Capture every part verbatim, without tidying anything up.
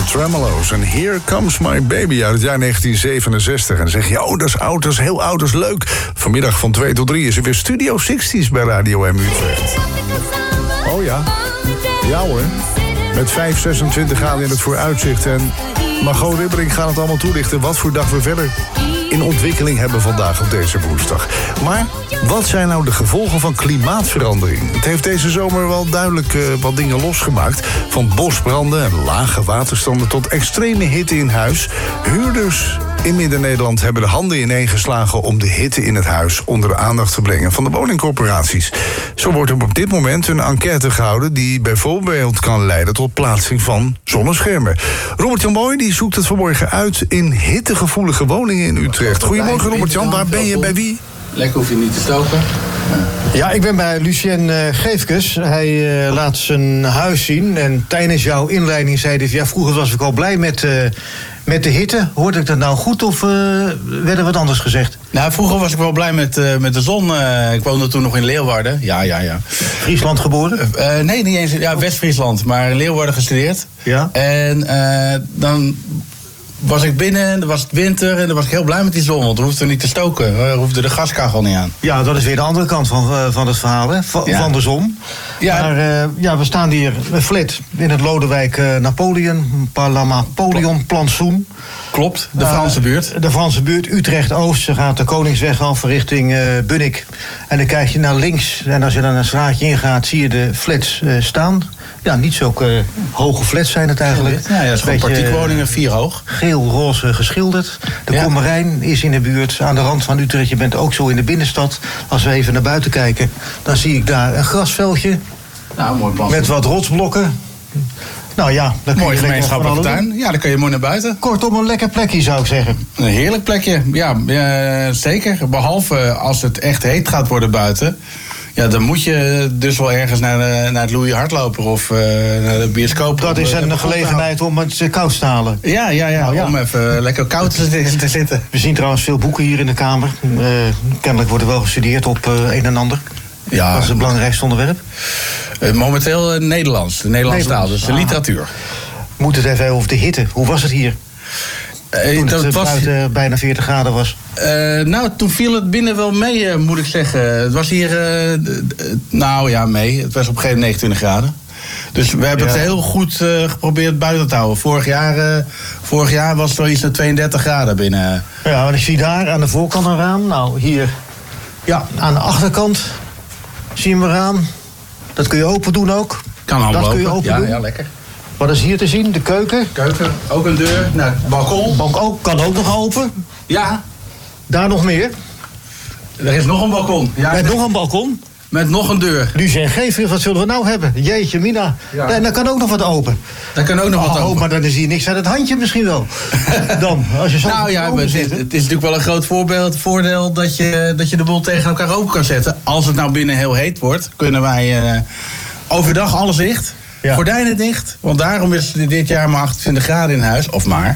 de Tremolo's. En Here Comes My Baby uit het jaar negentien zevenenzestig. En dan zeg je, oh, dat is oud, dat is heel oud, dat is leuk. Vanmiddag van twee tot drie is er weer Studio zestig's bij Radio M Utrecht. Oh ja, ja hoor. Met vijf, zesentwintig graden in het vooruitzicht. En Margot Ribberink gaat het allemaal toelichten wat voor dag we verder in ontwikkeling hebben vandaag op deze woensdag. Maar wat zijn nou de gevolgen van klimaatverandering? Het heeft deze zomer wel duidelijk uh, wat dingen losgemaakt. Van bosbranden en lage waterstanden tot extreme hitte in huis. Huurders in Midden-Nederland hebben de handen ineengeslagen om de hitte in het huis onder de aandacht te brengen van de woningcorporaties. Zo wordt er op dit moment een enquête gehouden die bijvoorbeeld kan leiden tot plaatsing van zonneschermen. Robert-Jan Mooi die zoekt het vanmorgen uit in hittegevoelige woningen in Utrecht. Goedemorgen Robert-Jan, waar ben je, bij wie? Lekker hoef je niet te stoken. Ja, ik ben bij Lucien uh, Geefkes. Hij uh, laat zijn huis zien. En tijdens jouw inleiding zei hij, ja, vroeger was ik al blij met, uh, met de hitte. Hoorde ik dat nou goed of uh, werd er wat anders gezegd? Nou, vroeger was ik wel blij met, uh, met de zon. Uh, ik woonde toen nog in Leeuwarden. Ja, ja, ja. Friesland geboren? Uh, nee, niet eens. Ja, West-Friesland, maar in Leeuwarden gestudeerd. Ja. En uh, dan was ik binnen, en dan was het winter en dan was ik heel blij met die zon. Want we hoefden niet te stoken, we hoefden de gaskachel niet aan. Ja, dat is weer de andere kant van, uh, van het verhaal, hè? Va- ja. Van de zon. Ja. Maar uh, ja, we staan hier een flat in het Lodewijk uh, Napoleon, Napoleon plantsoen. Klopt, de Franse buurt. Uh, de Franse buurt, Utrecht-Oost. Ze gaat de Koningsweg af richting uh, Bunnik. En dan kijk je naar links en als je dan een straatje ingaat, zie je de flats uh, staan. Ja, niet zulke uh, hoge flats zijn het eigenlijk. Ja, ja, dat is gewoon partiewoningen, vier hoog. Geel-roze geschilderd. De ja. Kommerijn is in de buurt, aan de rand van Utrecht. Je bent ook zo in de binnenstad. Als we even naar buiten kijken, dan zie ik daar een grasveldje. Nou, mooi plan. Met wat rotsblokken. Nou ja, dan kun mooi je gemeenschappelijke tuin. Ja, dan kun je mooi naar buiten. Kortom, een lekker plekje zou ik zeggen. Een heerlijk plekje, ja, uh, zeker. Behalve als het echt heet gaat worden buiten. Ja, dan moet je dus wel ergens naar, de, naar het Louis Hardloper of uh, naar de bioscoop. Dat is een gelegenheid om het koud te halen. Ja, ja, ja, nou, ja. om even lekker koud te, te zitten. We zien trouwens veel boeken hier in de kamer. Uh, kennelijk wordt er wel gestudeerd op uh, een en ander. Ja. Dat is het belangrijkste onderwerp. Uh, momenteel uh, Nederlands, de Nederlandse taal, dus de literatuur. Ah. Moet het even over de hitte. Hoe was het hier? Uh, toen het dat was buiten bijna veertig graden was. Uh, nou, toen viel het binnen wel mee, uh, moet ik zeggen. Het was hier, uh, d- d- nou ja, mee. Het was op een gegeven moment negenentwintig graden. Dus we hebben ja. het heel goed uh, geprobeerd buiten te houden. Vorig jaar, uh, vorig jaar was het wel iets naar tweeëndertig graden binnen. Ja, want ik zie daar aan de voorkant een raam. Nou, hier ja, aan de achterkant zien we een raam. Dat kun je open doen ook. Kan allemaal Dat kun je open. open ja, doen. Ja, lekker. Wat is hier te zien? De keuken. Keuken, ook een deur. Nou, balkon. Bank ook, kan ook nog open. Ja. Daar nog meer. Er is nog een balkon. Ja, Met nog een balkon. Met nog een deur. Lucien Geefkes, wat zullen we nou hebben? Jeetje, Mina. Ja. En dan kan ook nog wat open. Daar kan ook nog wat oh, open. maar dan is hier niks aan het handje misschien wel. Dan, als je zo nou ja, het, het is natuurlijk wel een groot voorbeeld, voordeel dat je, dat je de boel tegen elkaar open kan zetten. Als het nou binnen heel heet wordt, kunnen wij uh, overdag alles dicht. Ja. Gordijnen dicht, want daarom is het dit jaar maar achtentwintig graden in huis, of maar.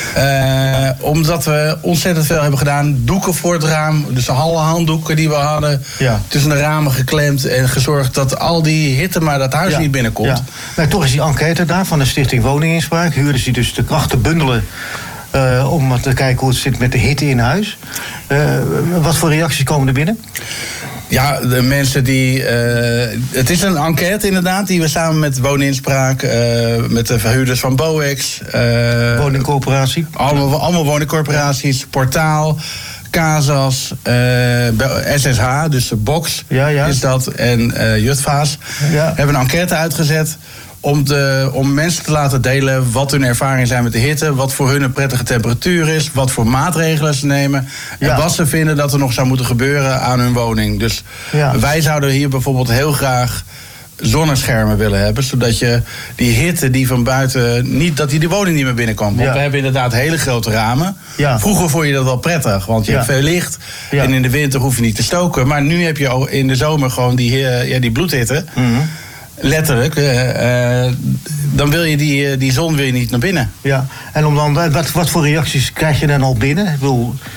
Uh, omdat we ontzettend veel hebben gedaan. Doeken voor het raam, dus alle handdoeken die we hadden, ja. tussen de ramen geklemd en gezorgd dat al die hitte maar dat huis ja. niet binnenkomt. Ja. Maar toch is die enquête daar van de Stichting Woninginspraak. Huurders die dus de krachten bundelen uh, om te kijken hoe het zit met de hitte in huis. Uh, wat voor reacties komen er binnen? Ja, de mensen die... Uh, het is een enquête inderdaad, die we samen met Woninspraak, uh, met de verhuurders van Boex... Uh, woningcorporatie. Allemaal, allemaal woningcorporaties, Portaal, Casas, uh, S S H, dus de Box ja, ja. is dat, en uh, Jutvaas. Ja. Hebben een enquête uitgezet om, de, om mensen te laten delen wat hun ervaringen zijn met de hitte, wat voor hun een prettige temperatuur is, wat voor maatregelen ze nemen en ja. wat ze vinden dat er nog zou moeten gebeuren aan hun woning. Dus ja. wij zouden hier bijvoorbeeld heel graag zonneschermen willen hebben, zodat je die hitte die van buiten niet, dat die de woning niet meer binnenkomt. Want ja. we hebben inderdaad hele grote ramen. Ja. Vroeger vond je dat wel prettig, want je ja. hebt veel licht ja. en in de winter hoef je niet te stoken. Maar nu heb je in de zomer gewoon die, ja, die bloedhitte. Mm-hmm. Letterlijk, uh, uh, dan wil je die, die zon weer niet naar binnen. Ja, en om dan, wat, wat voor reacties krijg je dan al binnen? Ik bedoel,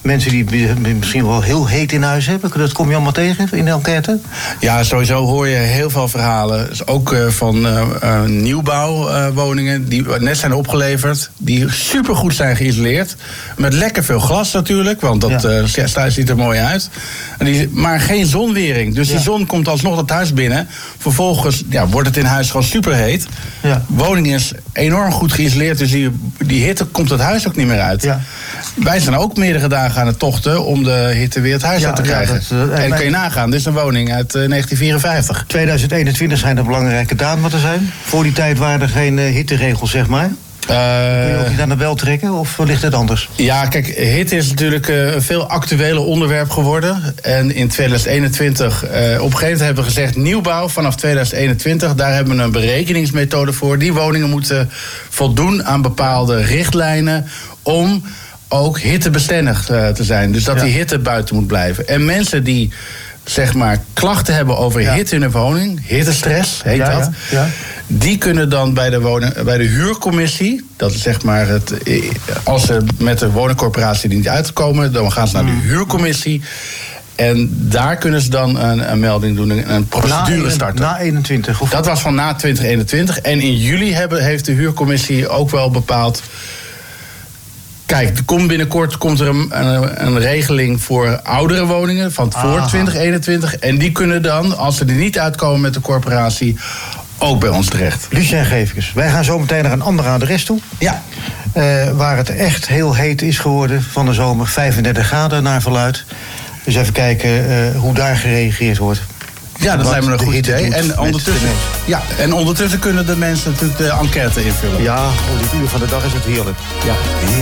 mensen die misschien wel heel heet in huis hebben? Dat kom je allemaal tegen in de enquête? Ja, sowieso hoor je heel veel verhalen. Dus ook uh, van uh, uh, nieuwbouwwoningen uh, die net zijn opgeleverd. Die supergoed zijn geïsoleerd. Met lekker veel glas natuurlijk, want dat ja. uh, ziet er mooi uit. En die, maar geen zonwering. Dus ja. die zon komt alsnog het huis binnen. Vervolgens ja, wordt het in huis gewoon superheet. Ja. Woning is enorm goed geïsoleerd, dus die, die hitte komt het huis ook niet meer uit. Ja. Wij zijn ook meerdere dagen aan het tochten om de hitte weer het huis ja, uit te krijgen. Ja, dat, uh, en kun je nagaan, dit is een woning uit uh, negentien vierenvijftig. tweeduizend eenentwintig zijn er belangrijke dagen wat er zijn. Voor die tijd waren er geen uh, hitteregels, zeg maar. Uh, Kun je ook niet aan de bel trekken of ligt het anders? Ja, kijk, hitte is natuurlijk uh, een veel actueler onderwerp geworden. En in tweeduizend eenentwintig, uh, op een gegeven moment hebben we gezegd nieuwbouw vanaf tweeduizend eenentwintig. Daar hebben we een berekeningsmethode voor. Die woningen moeten voldoen aan bepaalde richtlijnen om ook hittebestendig uh, te zijn. Dus dat ja. die hitte buiten moet blijven. En mensen die zeg maar klachten hebben over ja. hitte in hun woning, hittestress heet ja, dat. Ja, ja. Die kunnen dan bij de, wonen, bij de huurcommissie, dat is zeg maar het, als ze met de woningcorporatie niet uitkomen, dan gaan ze naar de huurcommissie. En daar kunnen ze dan een, een melding doen, een procedure na, starten. Na eenentwintig? Of dat was van na twintig eenentwintig. En in juli hebben, heeft de huurcommissie ook wel bepaald. Kijk, er komt binnenkort komt er een, een, een regeling voor oudere woningen van voor Aha. twintig eenentwintig. En die kunnen dan, als ze er niet uitkomen met de corporatie, ook bij ons terecht. Lucien Geefkes, wij gaan zo meteen naar een ander adres toe. Ja. Uh, waar het echt heel heet is geworden van de zomer. vijfendertig graden naar verluid. Dus even kijken uh, hoe daar gereageerd wordt. Ja, dat lijkt me een goed idee. En ondertussen, ja, en ondertussen kunnen de mensen natuurlijk de enquête invullen. Ja, op dit uur van de dag is het heerlijk. Ja.